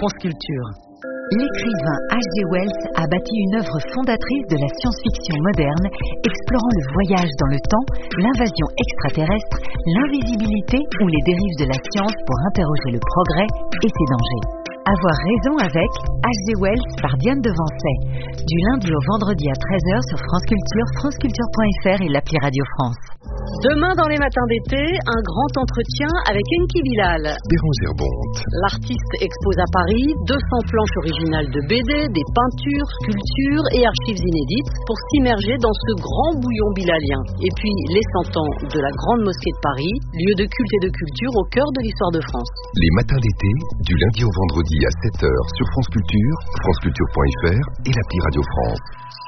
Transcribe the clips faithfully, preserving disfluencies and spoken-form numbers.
France Culture. L'écrivain H G Wells a bâti une œuvre fondatrice de la science-fiction moderne, explorant le voyage dans le temps, l'invasion extraterrestre, l'invisibilité ou les dérives de la science pour interroger le progrès et ses dangers. Avoir raison avec H G Wells par Diane Devancey, du lundi au vendredi à treize heures sur France Culture, franceculture point f r et l'appli Radio France. Demain dans les matins d'été, un grand entretien avec Enki Bilal. Bérangère Bonte. L'artiste expose à Paris deux cents planches originales de B D, des peintures, sculptures et archives inédites pour s'immerger dans ce grand bouillon bilalien. Et puis les cent ans de la Grande Mosquée de Paris, lieu de culte et de culture au cœur de l'histoire de France. Les matins d'été, du lundi au vendredi à sept heures sur France Culture, franceculture point f r et l'appli Radio France.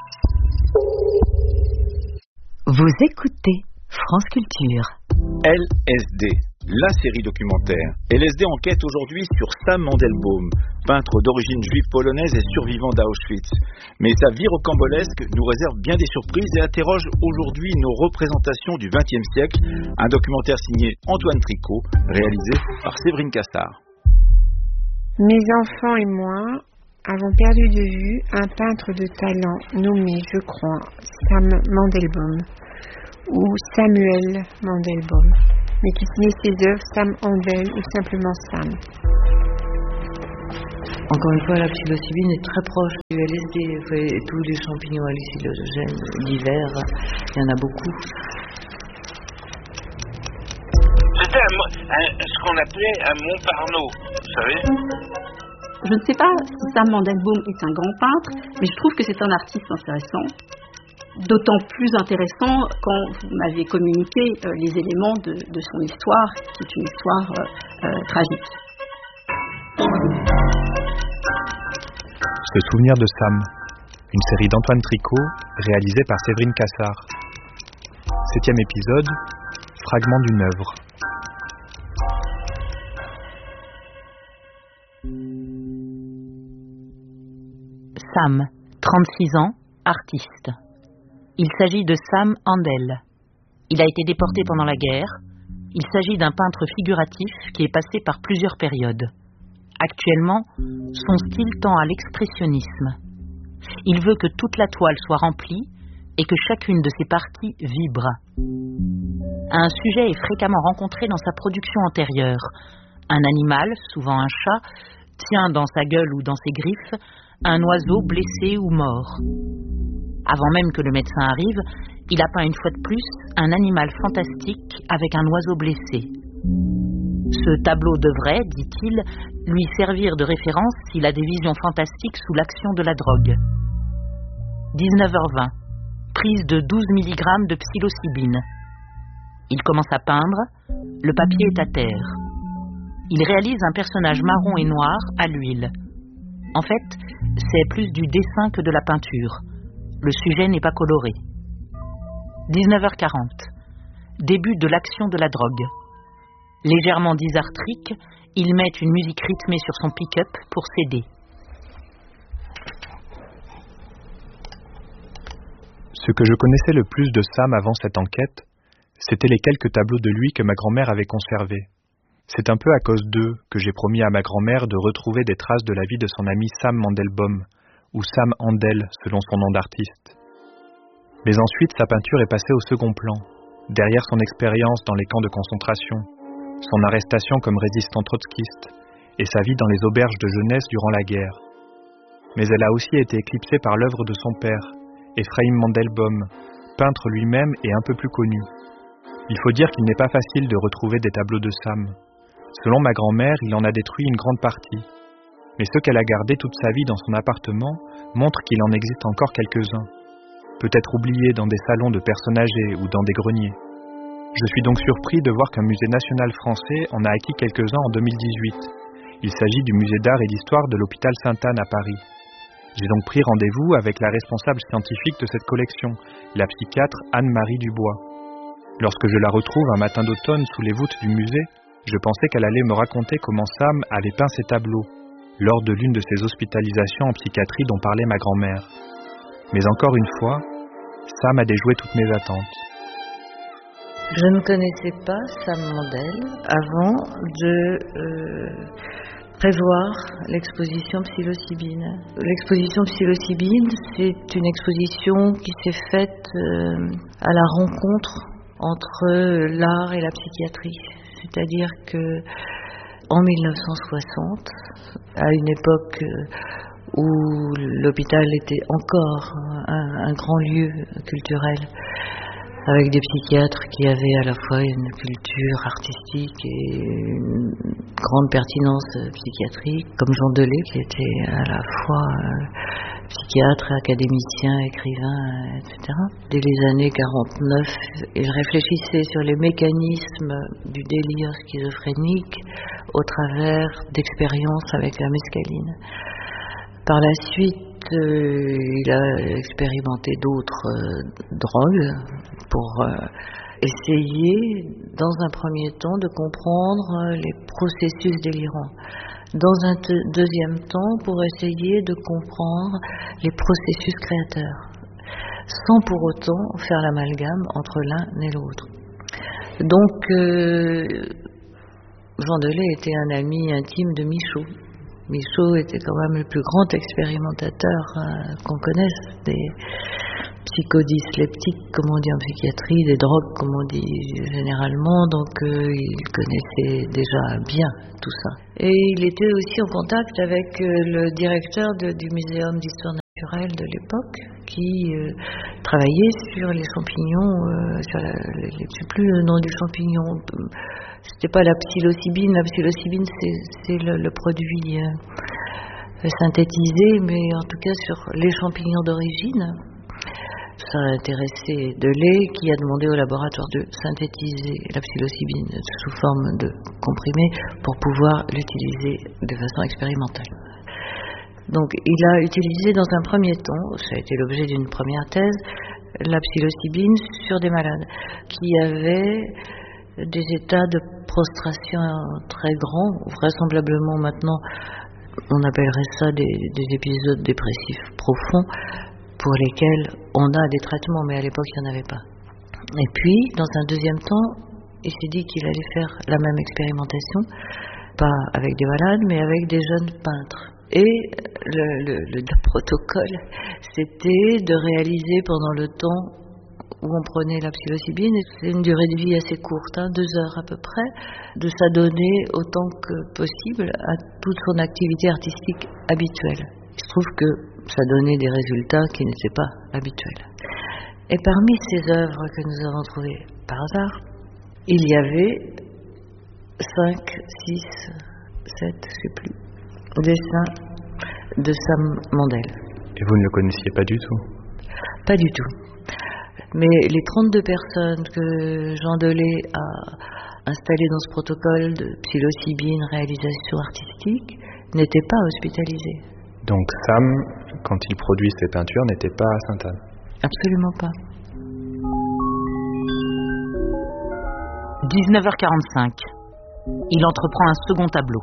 Vous écoutez France Culture. L S D, la série documentaire. L S D enquête aujourd'hui sur Sam Mandelbaum, peintre d'origine juive polonaise et survivant d'Auschwitz. Mais sa vie rocambolesque nous réserve bien des surprises et interroge aujourd'hui nos représentations du vingtième siècle. Un documentaire signé Antoine Tricot, réalisé par Séverine Cassard. Mes enfants et moi avons perdu de vue un peintre de talent nommé, je crois, Sam Mandelbaum, ou Samuel Mandelbaum, mais qui signait ses œuvres Sam Andel ou simplement Sam. Encore une fois, la psilocybine est très proche du L S D. Et tous les champignons hallucinogènes d'hiver, il y en a beaucoup. C'était un, un, ce qu'on appelait un Montparnasse, vous savez. Je ne sais pas si Sam Mandelbaum est un grand peintre, mais je trouve que c'est un artiste intéressant. D'autant plus intéressant quand vous m'avez communiqué euh, les éléments de, de son histoire, qui est une histoire euh, euh, tragique. Ce souvenir de Sam, une série d'Antoine Tricot, réalisée par Séverine Cassard. Septième épisode, fragment d'une œuvre. Sam, trente-six ans, artiste. Il s'agit de Sam Andel. Il a été déporté pendant la guerre. Il s'agit d'un peintre figuratif qui est passé par plusieurs périodes. Actuellement, son style tend à l'expressionnisme. Il veut que toute la toile soit remplie et que chacune de ses parties vibre. Un sujet est fréquemment rencontré dans sa production antérieure. Un animal, souvent un chat, tient dans sa gueule ou dans ses griffes un oiseau blessé ou mort. Avant même que le médecin arrive, il a peint une fois de plus un animal fantastique avec un oiseau blessé. Ce tableau devrait, dit-il, lui servir de référence s'il a des visions fantastiques sous l'action de la drogue. dix-neuf heures vingt. Prise de douze milligrammes de psilocybine. Il commence à peindre, le papier est à terre. Il réalise un personnage marron et noir à l'huile. En fait, c'est plus du dessin que de la peinture. Le sujet n'est pas coloré. dix-neuf heures quarante. Début de l'action de la drogue. Légèrement dysarthrique, il met une musique rythmée sur son pick-up pour s'aider. Ce que je connaissais le plus de Sam avant cette enquête, c'étaient les quelques tableaux de lui que ma grand-mère avait conservés. C'est un peu à cause d'eux que j'ai promis à ma grand-mère de retrouver des traces de la vie de son ami Sam Mandelbaum, ou Sam Andel selon son nom d'artiste. Mais ensuite, sa peinture est passée au second plan, derrière son expérience dans les camps de concentration, son arrestation comme résistant trotskiste, et sa vie dans les auberges de jeunesse durant la guerre. Mais elle a aussi été éclipsée par l'œuvre de son père, Ephraim Mandelbaum, peintre lui-même et un peu plus connu. Il faut dire qu'il n'est pas facile de retrouver des tableaux de Sam. Selon ma grand-mère, il en a détruit une grande partie. Mais ce qu'elle a gardé toute sa vie dans son appartement montre qu'il en existe encore quelques-uns. Peut-être oubliés dans des salons de personnes âgées ou dans des greniers. Je suis donc surpris de voir qu'un musée national français en a acquis quelques-uns en deux mille dix-huit. Il s'agit du musée d'art et d'histoire de l'hôpital Sainte-Anne à Paris. J'ai donc pris rendez-vous avec la responsable scientifique de cette collection, la psychiatre Anne-Marie Dubois. Lorsque je la retrouve un matin d'automne sous les voûtes du musée, je pensais qu'elle allait me raconter comment Sam avait peint ses tableaux, lors de l'une de ses hospitalisations en psychiatrie dont parlait ma grand-mère. Mais encore une fois, Sam a déjoué toutes mes attentes. Je ne connaissais pas Sam Mandel avant de euh, prévoir l'exposition psilocybine. L'exposition psilocybine, c'est une exposition qui s'est faite euh, à la rencontre entre l'art et la psychiatrie. C'est-à-dire que en dix-neuf cent soixante, à une époque où l'hôpital était encore un, un grand lieu culturel, avec des psychiatres qui avaient à la fois une culture artistique et une grande pertinence psychiatrique, comme Jean Delay, qui était à la fois euh, psychiatre, académicien, écrivain, et cetera. Dès les années quarante-neuf, il réfléchissait sur les mécanismes du délire schizophrénique au travers d'expériences avec la mescaline. Par la suite, euh, il a expérimenté d'autres euh, drogues pour euh, essayer, dans un premier temps, de comprendre les processus délirants. Dans un te- deuxième temps, pour essayer de comprendre les processus créateurs, sans pour autant faire l'amalgame entre l'un et l'autre. Donc, euh, Jean Delay était un ami intime de Michaud. Michaud était quand même le plus grand expérimentateur euh, qu'on connaisse des psychodysleptiques, comme on dit en psychiatrie, des drogues, comme on dit généralement, donc euh, il connaissait déjà bien tout ça. Et il était aussi en contact avec euh, le directeur de, du Muséum d'histoire naturelle de l'époque, qui euh, travaillait sur les champignons, euh, sur la, les, je ne sais plus le nom du champignon. C'était pas la psilocybine, la psilocybine c'est, c'est le, le produit euh, synthétisé, mais en tout cas sur les champignons d'origine. Ça a intéressé Delay, qui a demandé au laboratoire de synthétiser la psilocybine sous forme de comprimé pour pouvoir l'utiliser de façon expérimentale. Donc il a utilisé dans un premier temps, ça a été l'objet d'une première thèse, la psilocybine sur des malades qui avaient des états de prostration très grands, vraisemblablement maintenant on appellerait ça des, des épisodes dépressifs profonds pour lesquels on a des traitements, mais à l'époque il n'y en avait pas. Et puis dans un deuxième temps, il s'est dit qu'il allait faire la même expérimentation, pas avec des malades mais avec des jeunes peintres. Et le, le, le, le protocole, c'était de réaliser pendant le temps où on prenait la psilocybine, c'est une durée de vie assez courte, hein, deux heures à peu près, de s'adonner autant que possible à toute son activité artistique habituelle. Il se trouve que ça donnait des résultats qui n'étaient pas habituels. Et parmi ces œuvres que nous avons trouvées par hasard, il y avait cinq, six, sept, je ne sais plus, dessins de Sam Mandel. Et vous ne le connaissiez pas du tout? Pas du tout. Mais les trente-deux personnes que Jean Delay a installées dans ce protocole de psilocybine, réalisation artistique, n'étaient pas hospitalisées. Donc Sam, quand il produit ses peintures, n'était pas à Sainte-Anne? Absolument pas. dix-neuf heures quarante-cinq. Il entreprend un second tableau.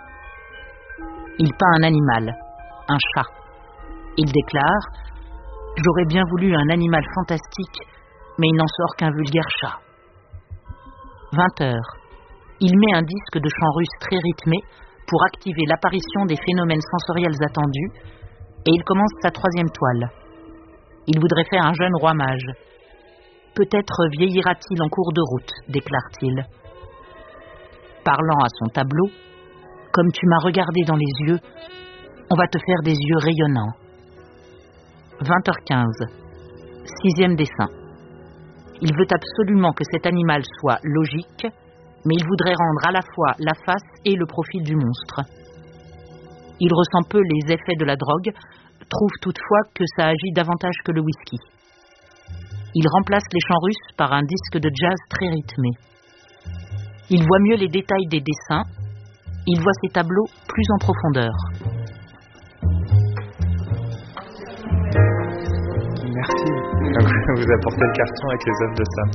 Il peint un animal, un chat. Il déclare « J'aurais bien voulu un animal fantastique, mais il n'en sort qu'un vulgaire chat. » vingt heures. Il met un disque de chant russe très rythmé pour activer l'apparition des phénomènes sensoriels attendus, et il commence sa troisième toile. Il voudrait faire un jeune roi mage. Peut-être vieillira-t-il en cours de route, déclare-t-il. Parlant à son tableau, « Comme tu m'as regardé dans les yeux, on va te faire des yeux rayonnants. » vingt heures quinze. Sixième dessin. Il veut absolument que cet animal soit logique, mais il voudrait rendre à la fois la face et le profil du monstre. Il ressent peu les effets de la drogue, trouve toutefois que ça agit davantage que le whisky. Il remplace les chants russes par un disque de jazz très rythmé. Il voit mieux les détails des dessins, il voit ses tableaux plus en profondeur. Merci. Vous apportez le carton avec les œuvres de Sam.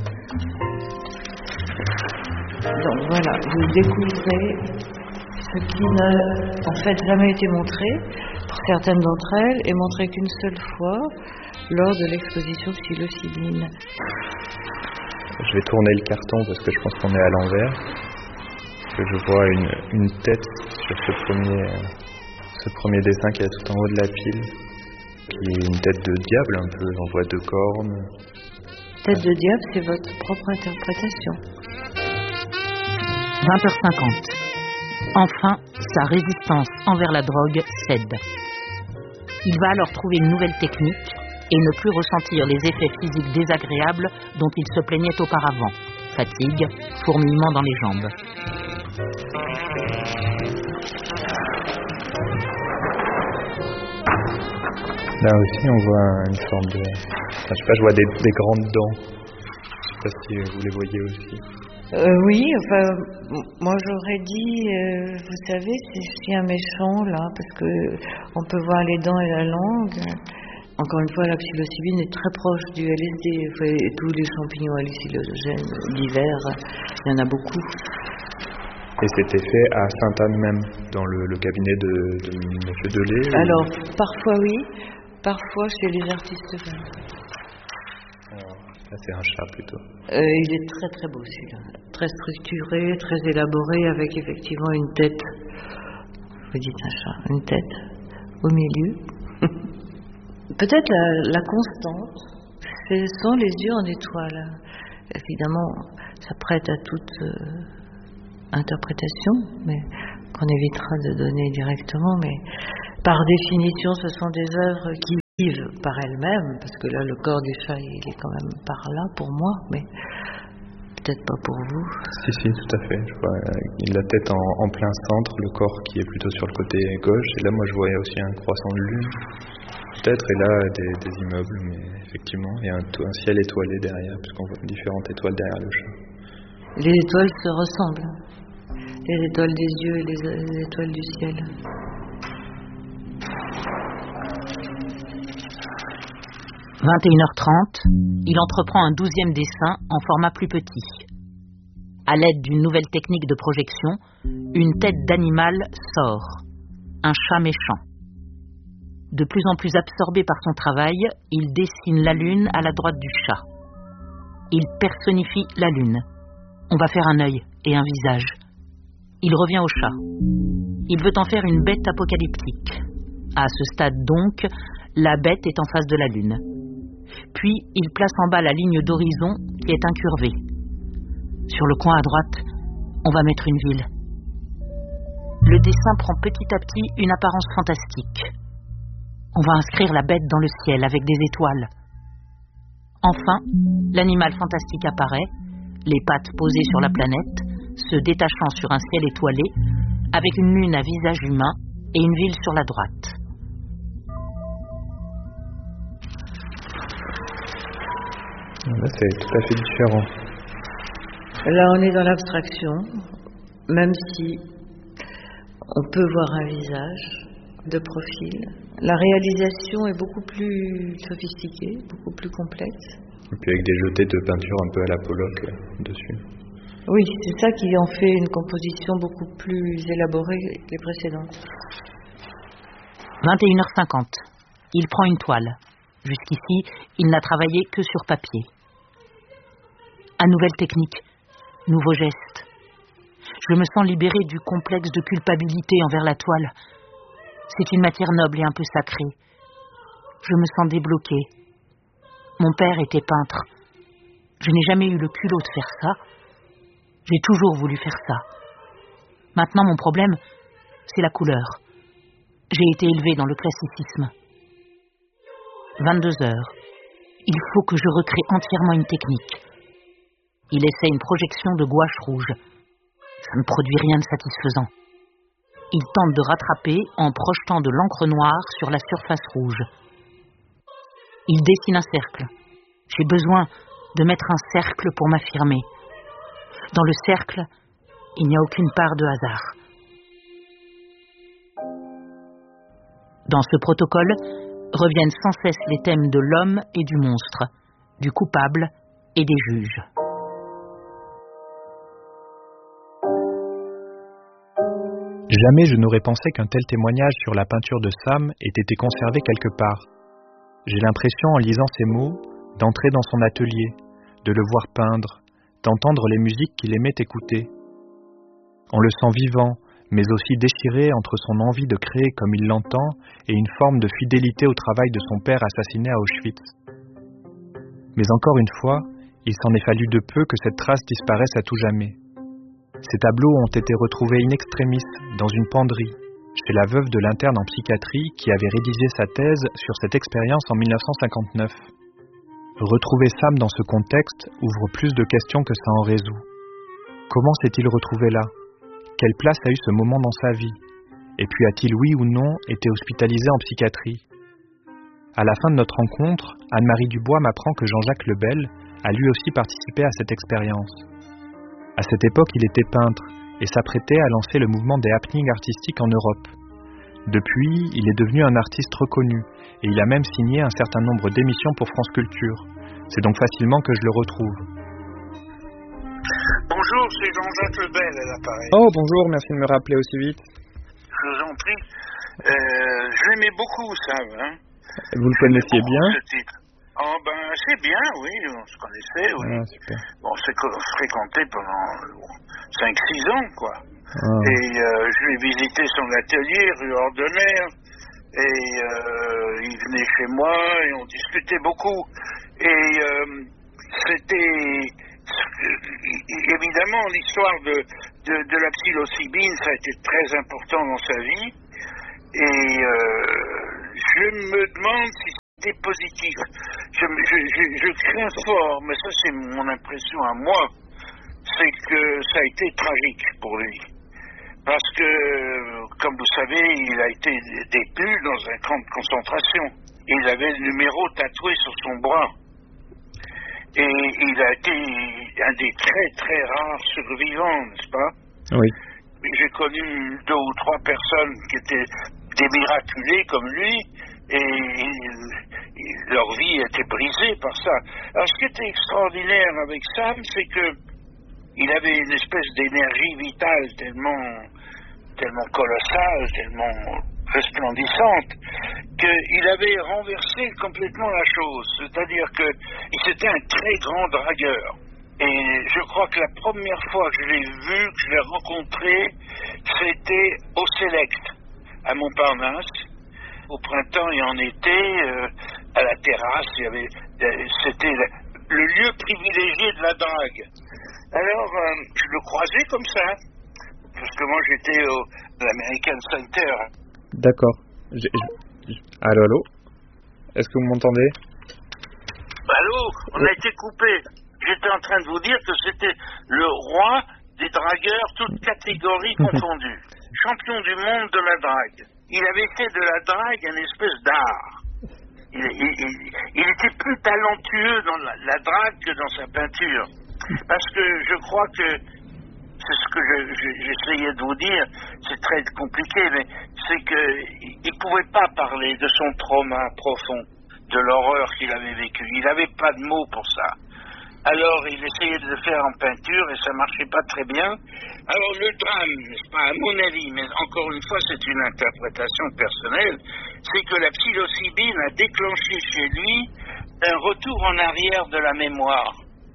Donc voilà, vous découvrez ce qui n'a en fait jamais été montré pour certaines d'entre elles et montré qu'une seule fois lors de l'exposition psilocybine. Je vais tourner le carton parce que je pense qu'on est à l'envers. Que je vois une, une tête sur ce premier, ce premier dessin qui est tout en haut de la pile, qui est une tête de diable un peu, on voit deux cornes. Tête de diable, c'est votre propre interprétation. vingt heures cinquante. Enfin, sa résistance envers la drogue cède. Il va alors trouver une nouvelle technique et ne plus ressentir les effets physiques désagréables dont il se plaignait auparavant. Fatigue, fourmillement dans les jambes. Là aussi, on voit une forme de... Enfin, je sais pas, je vois des, des grandes dents. Je sais pas si vous les voyez aussi. Euh, oui, enfin, moi j'aurais dit, euh, vous savez, c'est chien méchant là, parce que on peut voir les dents et la langue. Encore une fois, la psilocybine est très proche du L S D. Enfin, et tous les champignons hallucinogènes d'hiver, il y en a beaucoup. Et c'était fait à Sainte-Anne même, dans le, le cabinet de, de M. Delay. Alors, ou... parfois oui, parfois chez les artistes. Là, c'est un chat plutôt. Euh, il est très très beau celui-là. Très structuré, très élaboré, avec effectivement une tête. Vous dites un chat, une tête au milieu. Peut-être la, la constante, ce sont les yeux en étoile. Évidemment, ça prête à toute euh, interprétation, mais qu'on évitera de donner directement. Mais par définition, ce sont des œuvres qui vivent par elles-mêmes, parce que là, le corps du chat, il est quand même par là pour moi, mais peut-être pas pour vous. Si, si, tout à fait. Je vois, il a la tête en, en plein centre, le corps qui est plutôt sur le côté gauche, et là, moi, je voyais aussi un croissant de lune. Peut-être, et là, des, des immeubles, mais effectivement, il y a un, un ciel étoilé derrière, puisqu'on voit différentes étoiles derrière le chat. Les étoiles se ressemblent. Les étoiles des yeux et les, les étoiles du ciel. vingt et une heures trente, il entreprend un douzième dessin en format plus petit. À l'aide d'une nouvelle technique de projection, une tête d'animal sort. Un chat méchant. De plus en plus absorbé par son travail, il dessine la lune à la droite du chat. Il personnifie la lune. On va faire un œil et un visage. Il revient au chat. Il veut en faire une bête apocalyptique. À ce stade donc, la bête est en face de la lune. Puis, il place en bas la ligne d'horizon qui est incurvée. Sur le coin à droite, on va mettre une ville. Le dessin prend petit à petit une apparence fantastique. On va inscrire la bête dans le ciel avec des étoiles. Enfin, l'animal fantastique apparaît, les pattes posées sur la planète, se détachant sur un ciel étoilé, avec une lune à visage humain et une ville sur la droite. Là, c'est tout à fait différent. Là, on est dans l'abstraction, même si on peut voir un visage de profil. La réalisation est beaucoup plus sophistiquée, beaucoup plus complexe. Et puis avec des jetés de peinture un peu à la Pollock euh, dessus. Oui, c'est ça qui en fait une composition beaucoup plus élaborée que les précédentes. vingt et une heures cinquante. Il prend une toile. Jusqu'ici, il n'a travaillé que sur papier. À nouvelle technique, nouveau geste. Je me sens libéré du complexe de culpabilité envers la toile. C'est une matière noble et un peu sacrée. Je me sens débloqué. Mon père était peintre. Je n'ai jamais eu le culot de faire ça. J'ai toujours voulu faire ça. Maintenant, mon problème, c'est la couleur. J'ai été élevé dans le classicisme. vingt-deux heures. Il faut que je recrée entièrement une technique. Il essaie une projection de gouache rouge. Ça ne produit rien de satisfaisant. Il tente de rattraper en projetant de l'encre noire sur la surface rouge. Il dessine un cercle. J'ai besoin de mettre un cercle pour m'affirmer. Dans le cercle, il n'y a aucune part de hasard. Dans ce protocole, reviennent sans cesse les thèmes de l'homme et du monstre, du coupable et des juges. Jamais je n'aurais pensé qu'un tel témoignage sur la peinture de Sam ait été conservé quelque part. J'ai l'impression, en lisant ces mots, d'entrer dans son atelier, de le voir peindre, d'entendre les musiques qu'il aimait écouter. On le sent vivant, mais aussi déchiré entre son envie de créer comme il l'entend et une forme de fidélité au travail de son père assassiné à Auschwitz. Mais encore une fois, il s'en est fallu de peu que cette trace disparaisse à tout jamais. Ces tableaux ont été retrouvés in extremis dans une penderie, chez la veuve de l'interne en psychiatrie qui avait rédigé sa thèse sur cette expérience en mille neuf cent cinquante-neuf. Retrouver Sam dans ce contexte ouvre plus de questions que ça en résout. Comment s'est-il retrouvé là ? Quelle place a eu ce moment dans sa vie ? Et puis a-t-il, oui ou non, été hospitalisé en psychiatrie ? À la fin de notre rencontre, Anne-Marie Dubois m'apprend que Jean-Jacques Lebel a lui aussi participé à cette expérience. À cette époque, il était peintre et s'apprêtait à lancer le mouvement des happenings artistiques en Europe. Depuis, il est devenu un artiste reconnu et il a même signé un certain nombre d'émissions pour France Culture. C'est donc facilement que je le retrouve. Bonjour, c'est Jean-Jacques Lebel à l'appareil. Oh, bonjour, merci de me rappeler aussi vite. Je vous en prie. Euh, je l'aimais beaucoup, ça. Hein. Vous le connaissiez bien ? Ce titre. Oh, ben, c'est bien, oui, on se connaissait, oui. Ah, super. Bon, on s'est fréquenté pendant cinq six ans, quoi. Ah. Et euh, je lui ai visité son atelier, rue Ordener, et euh, il venait chez moi, et on discutait beaucoup. Et euh, c'était... Évidemment, l'histoire de, de, de la psilocybine, ça a été très important dans sa vie. Et euh, je me demande si c'était positif. Je, je, je, je crains fort, mais ça c'est mon impression à moi, c'est que ça a été tragique pour lui. Parce que, comme vous savez, il a été détenu dans un camp de concentration. Il avait le numéro tatoué sur son bras. Et il a été un des très très rares survivants, n'est-ce pas ? Oui. J'ai connu deux ou trois personnes qui étaient des miraculés comme lui, et il, leur vie a été brisée par ça. Alors ce qui était extraordinaire avec Sam, c'est que il avait une espèce d'énergie vitale tellement, tellement colossale, tellement resplendissante, qu'il avait renversé complètement la chose. C'est-à-dire qu'il c'était un très grand dragueur. Et je crois que la première fois que je l'ai vu, que je l'ai rencontré, c'était au Select, à Montparnasse, au printemps et en été, euh, à la terrasse. Il y avait, euh, c'était le, le lieu privilégié de la drague. Alors, euh, je le croisais comme ça, parce que moi j'étais au l'American Center. D'accord. J'ai, j'ai... Allô, allô ? Est-ce que vous m'entendez ? Allô ? On a été coupé. J'étais en train de vous dire que c'était le roi des dragueurs, toutes catégories confondues. Champion du monde de la drague. Il avait fait de la drague une espèce d'art. Il, il, il, il était plus talentueux dans la, la drague que dans sa peinture. Parce que je crois que, c'est ce que je, je, j'essayais de vous dire, c'est très compliqué, mais c'est qu'il ne pouvait pas parler de son trauma profond, de l'horreur qu'il avait vécue. Il n'avait pas de mots pour ça. Alors, il essayait de le faire en peinture et ça ne marchait pas très bien. Alors, le drame, n'est-ce pas, à mon avis, mais encore une fois, c'est une interprétation personnelle, c'est que la psilocybine a déclenché chez lui un retour en arrière de la mémoire.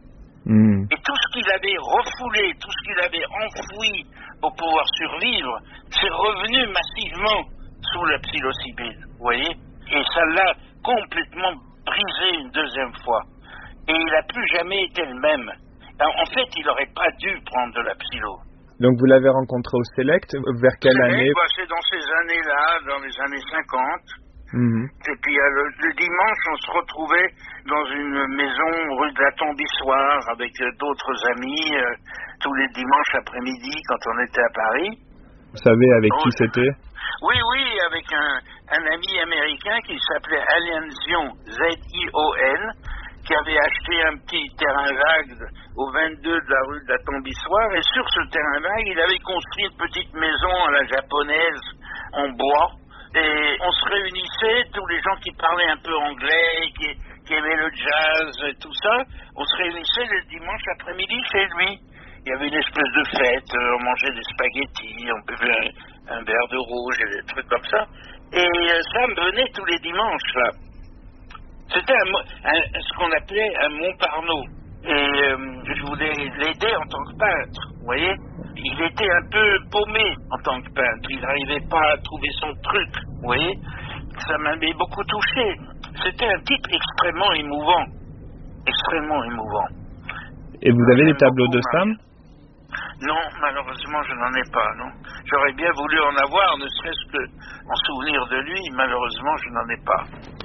Mmh. Et tout ce qu'il avait refoulé, tout ce qu'il avait enfoui pour pouvoir survivre, c'est revenu massivement sous la psilocybine, vous voyez ? Et ça l'a complètement brisé une deuxième fois. Et il n'a plus jamais été le même. Alors, en fait, il n'aurait pas dû prendre de la psylo. Donc vous l'avez rencontré au Select, vers quelle Select, année ? bah, c'est dans ces années-là, dans les années cinquante. Mmh. Et puis euh, le, le dimanche, on se retrouvait dans une maison rue de la Tombissoire avec euh, d'autres amis, euh, tous les dimanches après-midi quand on était à Paris. Vous savez avec oh, qui c'était ? Oui, oui, avec un, un ami américain qui s'appelait Alain Zion, Z I O N, qui avait acheté un petit terrain vague au vingt-deux de la rue de la Tombissoire, et sur ce terrain vague, il avait construit une petite maison à la japonaise en bois, et on se réunissait, tous les gens qui parlaient un peu anglais, qui, qui aimaient le jazz et tout ça, on se réunissait le dimanche après-midi chez lui. Il y avait une espèce de fête, on mangeait des spaghettis, on buvait un, un verre de rouge et des trucs comme ça, et ça me venait tous les dimanches, là. C'était un, un, ce qu'on appelait un Montparnasse. Et euh, je voulais l'aider en tant que peintre, vous voyez. il était un peu paumé en tant que peintre. Il n'arrivait pas à trouver son truc, vous voyez. Ça m'avait beaucoup touché. C'était un type extrêmement émouvant. Extrêmement émouvant. Et vous avez des tableaux de Sam ? Non, malheureusement, je n'en ai pas, non. J'aurais bien voulu en avoir, ne serait-ce que en souvenir de lui. Malheureusement, je n'en ai pas.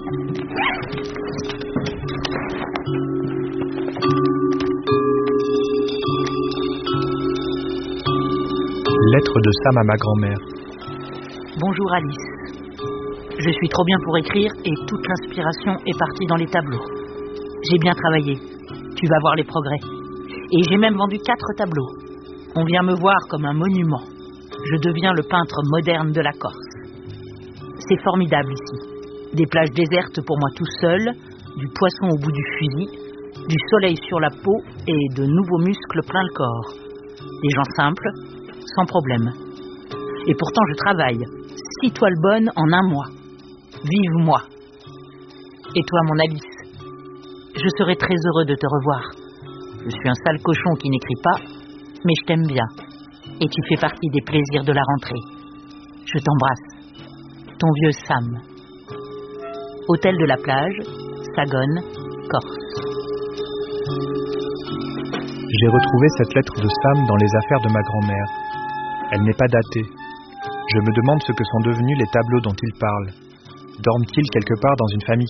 Lettre de Sam à ma grand-mère. Bonjour Alice. Je suis trop bien pour écrire et toute l'inspiration est partie dans les tableaux. J'ai bien travaillé. Tu vas voir les progrès. Et j'ai même vendu quatre tableaux. On vient me voir comme un monument. Je deviens le peintre moderne de la Corse. C'est formidable ici. Des plages désertes pour moi tout seul, du poisson au bout du fusil, du soleil sur la peau et de nouveaux muscles plein le corps. Des gens simples, sans problème. Et pourtant je travaille. Six toiles bonnes en un mois. Vive moi. Et toi mon Alice, je serai très heureux de te revoir. Je suis un sale cochon qui n'écrit pas, mais je t'aime bien. Et tu fais partie des plaisirs de la rentrée. Je t'embrasse. Ton vieux Sam. Hôtel de la plage, Sagone, Corse. J'ai retrouvé cette lettre de Sam dans les affaires de ma grand-mère. Elle n'est pas datée. Je me demande ce que sont devenus les tableaux dont il parle. Dorment-ils quelque part dans une famille corse ?